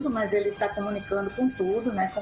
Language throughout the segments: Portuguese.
mas ele está comunicando com tudo, né?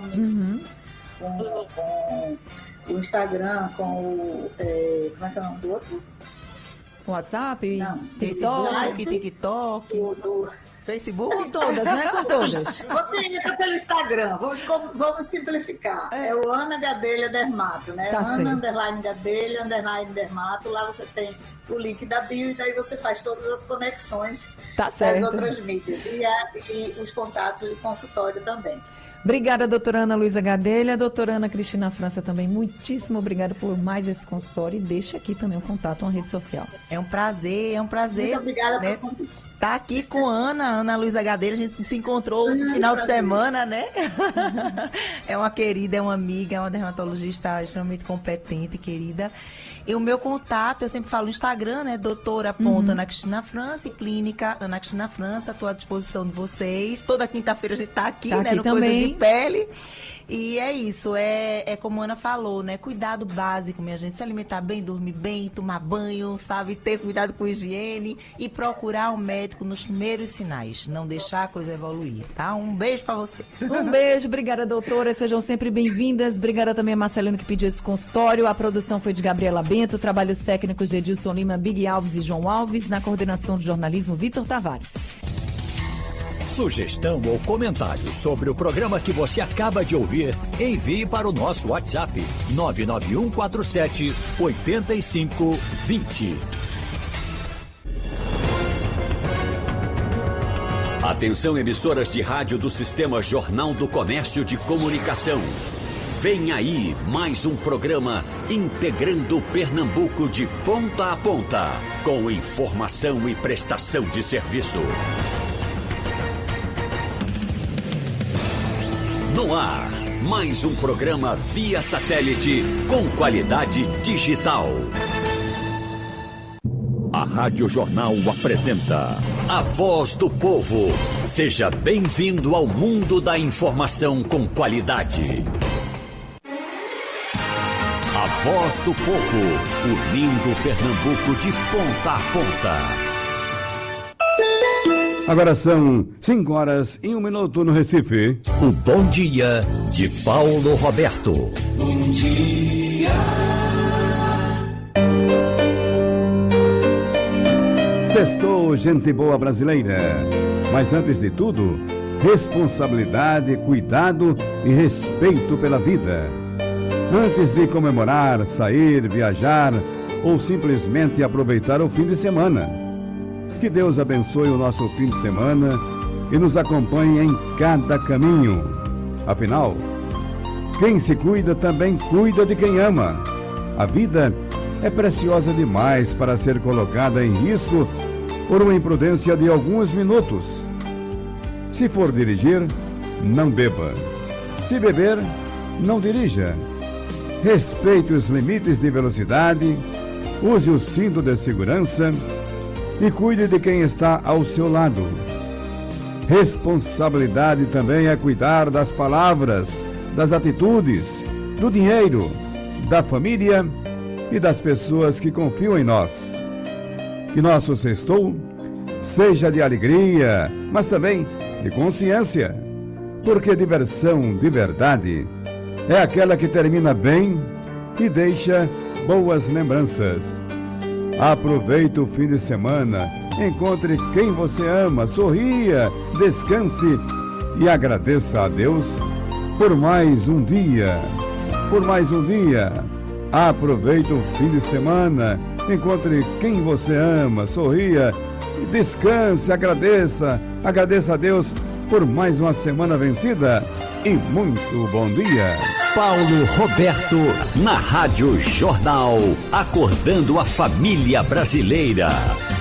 Com o Instagram, com o... como é que é o nome do outro? WhatsApp? Não, TikTok, Facebook? Com todas, né? Com todas. Você entra pelo Instagram, vamos simplificar. É o Ana Gadelha Dermato, né? Tá Ana, certo. Gadelha, Dermato. Lá você tem o link da bio e daí você faz todas as conexões Tá certo. das outras mídias. E os contatos de consultório também. Obrigada, doutora Ana Luísa Gadelha. Doutora Ana Cristina França também, muitíssimo obrigada por mais esse consultório. E deixa aqui também o contato, uma rede social. É um prazer. Muito obrigada né? por convite. Tá aqui com a Ana Luísa Gadelha, a gente se encontrou no final de semana, né? É uma querida, é uma amiga, é uma dermatologista extremamente competente, querida. E o meu contato, eu sempre falo no Instagram, né? Doutora.Ana Cristina França e Clínica Ana Cristina França, estou à disposição de vocês. Toda quinta-feira a gente tá aqui, né? Aqui No também. Coisas de Pele. E é isso, é como a Ana falou, né? Cuidado básico, minha gente. Se alimentar bem, dormir bem, tomar banho, sabe? Ter cuidado com higiene e procurar um médico nos primeiros sinais. Não deixar a coisa evoluir, tá? Um beijo pra vocês. Um beijo, obrigada, doutora. Sejam sempre bem-vindas. Obrigada também a Marcelino que pediu esse consultório. A produção foi de Gabriela Bento, trabalhos técnicos de Edilson Lima, Big Alves e João Alves, na coordenação de jornalismo, Vitor Tavares. Sugestão ou comentário sobre o programa que você acaba de ouvir, envie para o nosso WhatsApp 99147-8520. Atenção, emissoras de rádio do Sistema Jornal do Comércio de Comunicação. Vem aí mais um programa integrando Pernambuco de ponta a ponta, com informação e prestação de serviço. No ar, mais um programa via satélite com qualidade digital. A Rádio Jornal apresenta A Voz do Povo. Seja bem-vindo ao mundo da informação com qualidade. A Voz do Povo, unindo Pernambuco de ponta a ponta. Agora são 5h01 no Recife. O Bom Dia de Paulo Roberto. Bom dia. Sextou, gente boa brasileira. Mas antes de tudo, responsabilidade, cuidado e respeito pela vida. Antes de comemorar, sair, viajar ou simplesmente aproveitar o fim de semana. Que Deus abençoe o nosso fim de semana e nos acompanhe em cada caminho. Afinal, quem se cuida também cuida de quem ama. A vida é preciosa demais para ser colocada em risco por uma imprudência de alguns minutos. Se for dirigir, não beba. Se beber, não dirija. Respeite os limites de velocidade, use o cinto de segurança e cuide de quem está ao seu lado. Responsabilidade também é cuidar das palavras, das atitudes, do dinheiro, da família e das pessoas que confiam em nós. Que nosso sextou seja de alegria, mas também de consciência, porque diversão de verdade é aquela que termina bem e deixa boas lembranças. Aproveite o fim de semana, encontre quem você ama, sorria, descanse e agradeça a Deus por mais um dia. Por mais um dia. Aproveite o fim de semana, encontre quem você ama, sorria, descanse, agradeça a Deus por mais uma semana vencida e muito bom dia. Paulo Roberto, na Rádio Jornal, acordando a família brasileira.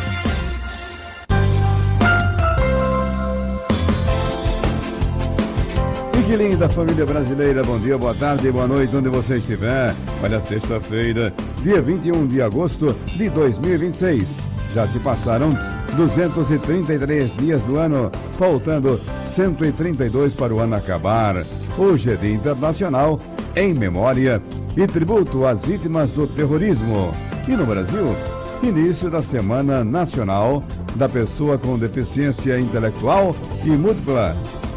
E que linda família brasileira, bom dia, boa tarde, boa noite, onde você estiver. Olha, sexta-feira, dia 21 de agosto de 2026. Já se passaram 233 dias do ano, faltando 132 para o ano acabar. Hoje é Dia Internacional em memória e tributo às vítimas do terrorismo. E no Brasil, início da Semana Nacional da Pessoa com Deficiência Intelectual e Múltipla.